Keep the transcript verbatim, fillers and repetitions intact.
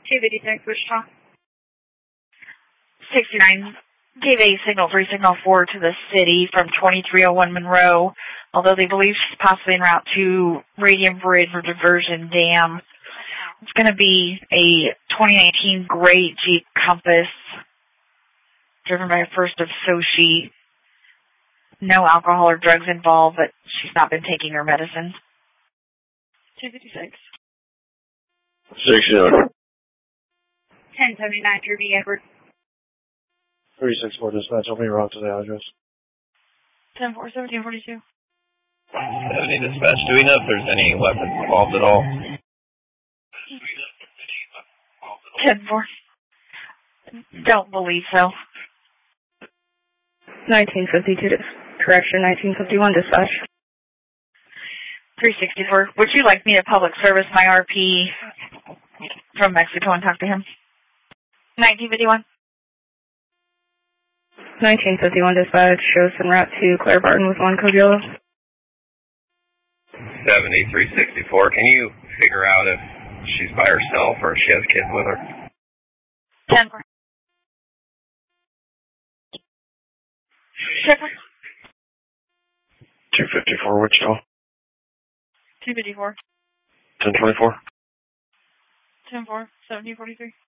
two fifty-six, Wichita. sixty-nine, gave a signal three, signal four to the city from twenty-three oh one Monroe, although they believe she's possibly en route to Radium Bridge or Diversion Dam. It's going to be a twenty nineteen gray Jeep Compass, driven by a First of Sochi. No alcohol or drugs involved, but she's not been taking her medicine. two fifty-six. sixty-nine. ten seventy-nine, Drew B. Edward. three six four dispatch, I'll be around to the address. ten four, seventeen forty-two. seventy dispatch, do we know if there's any weapons involved at all? ten four. Don't believe so. nineteen fifty-two, correction, nineteen fifty-one dispatch. three sixty-four. Would you like me to public service my R P from Mexico and talk to him? nineteen fifty-one. nineteen fifty-one dispatch, shows en route to Claire Barton with one code yellow. seventy-three sixty-four, can you figure out if she's by herself or if she has kids with her? ten four. Shepard. two fifty-four, Wichita. two fifty-four. ten twenty-four. ten four, seventeen forty-three.